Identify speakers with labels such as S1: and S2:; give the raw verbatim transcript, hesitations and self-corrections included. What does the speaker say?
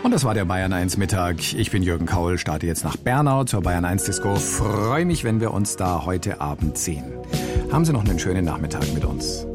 S1: Und das war der Bayern eins Mittag. Ich bin Jürgen Kaul, starte jetzt nach Bernau zur Bayern eins Disco. Freue mich, wenn wir uns da heute Abend sehen. Haben Sie noch einen schönen Nachmittag mit uns.